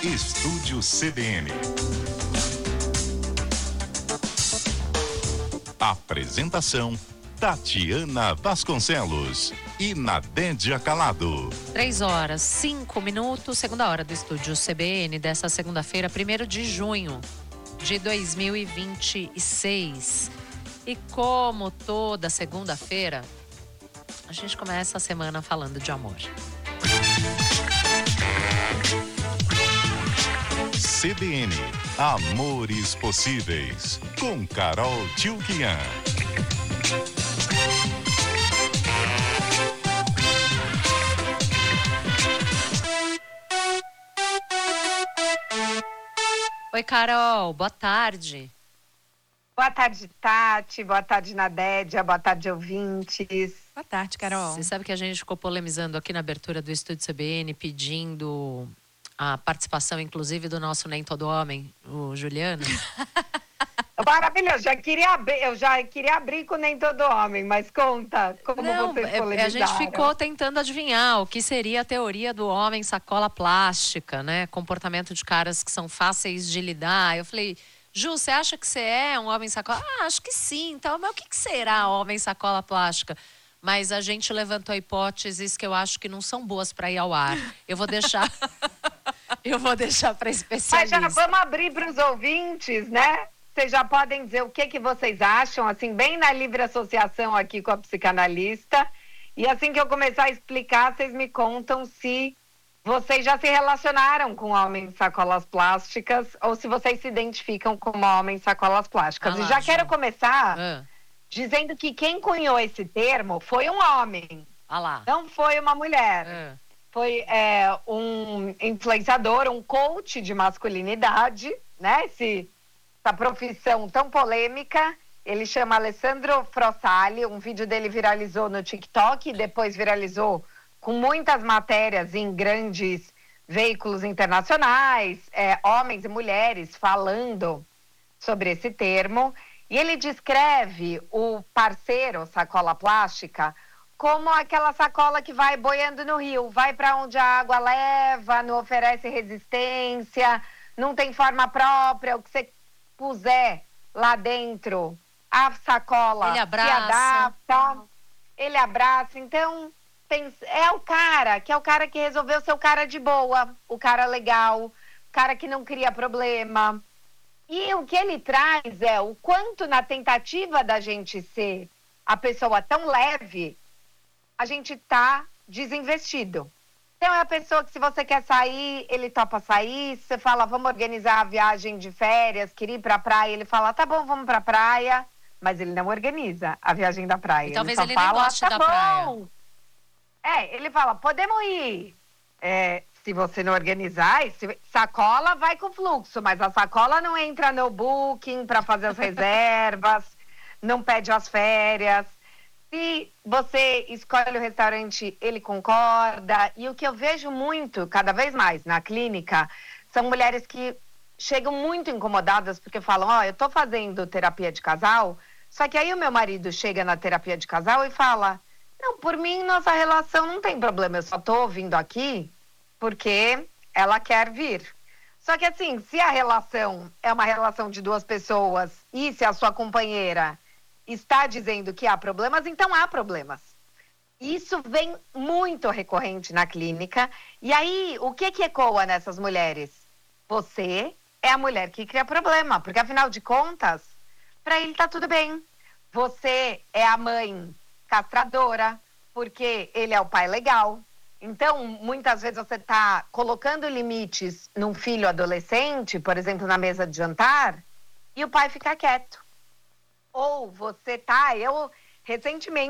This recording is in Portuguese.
Estúdio CBN. Apresentação: Tatiana Vasconcelos e Nadédia Calado. 3h05, segunda hora do Estúdio CBN dessa segunda-feira, 1º de junho de 2026. E como toda segunda-feira, a gente começa a semana falando de amor. CBN Amores Possíveis, com Carol Tchulkian. Oi, Carol, boa tarde. Boa tarde, Tati. Boa tarde, Nadédia. Boa tarde, ouvintes. Boa tarde, Carol. Você sabe que a gente ficou polemizando aqui na abertura do Estúdio CBN, pedindo a participação, inclusive, do nosso Nem Todo Homem, o Juliano. Maravilhoso. Eu já queria abrir com Nem Todo Homem, mas conta como vocês polemizaram. A gente ficou tentando adivinhar o que seria a teoria do homem sacola plástica, né? Comportamento de caras que são fáceis de lidar. Eu falei, Ju, você acha que você é um homem sacola? Acho que sim. Então, mas o que será homem sacola plástica? Mas a gente levantou hipóteses que eu acho que não são boas para ir ao ar. Eu vou deixar para especialista. Mas já vamos abrir para os ouvintes, né? Vocês já podem dizer o que vocês acham, assim, bem na livre associação aqui com a psicanalista. E assim que eu começar a explicar, vocês me contam se vocês já se relacionaram com homens sacolas plásticas ou se vocês se identificam como homens sacolas plásticas. E já quero começar dizendo que quem cunhou esse termo foi um homem, não foi uma mulher. Foi um influenciador, um coach de masculinidade, né? Essa profissão tão polêmica. Ele chama Alessandro Frossali. Um vídeo dele viralizou no TikTok e depois viralizou com muitas matérias em grandes veículos internacionais, homens e mulheres falando sobre esse termo. E ele descreve o parceiro sacola plástica como aquela sacola que vai boiando no rio, vai para onde a água leva, não oferece resistência, não tem forma própria, o que você puser lá dentro, a sacola se adapta, ele abraça. Então, é o cara que resolveu ser o cara de boa, o cara legal, o cara que não cria problema. E o que ele traz é o quanto na tentativa da gente ser a pessoa tão leve, a gente tá desinvestido. Então é a pessoa que, se você quer sair, ele topa sair. Você fala, vamos organizar a viagem de férias, queria ir pra praia, ele fala, tá bom, vamos pra praia. Mas ele não organiza a viagem da praia. E talvez ele nem goste da praia. Ele fala, podemos ir. Se você não organizar, sacola vai com fluxo, mas a sacola não entra no booking para fazer as reservas, não pede as férias. Se você escolhe o restaurante, ele concorda. E o que eu vejo muito, cada vez mais na clínica, são mulheres que chegam muito incomodadas porque falam, eu tô fazendo terapia de casal, só que aí o meu marido chega na terapia de casal e fala, não, por mim, nossa relação não tem problema, eu só tô vindo aqui porque ela quer vir. Só que assim, se a relação é uma relação de duas pessoas e se a sua companheira está dizendo que há problemas, então há problemas. Isso vem muito recorrente na clínica. E aí, o que ecoa nessas mulheres? Você é a mulher que cria problema, porque afinal de contas, para ele tá tudo bem. Você é a mãe castradora, porque ele é o pai legal. Então, muitas vezes você está colocando limites num filho adolescente, por exemplo, na mesa de jantar, e o pai fica quieto. Ou você eu recentemente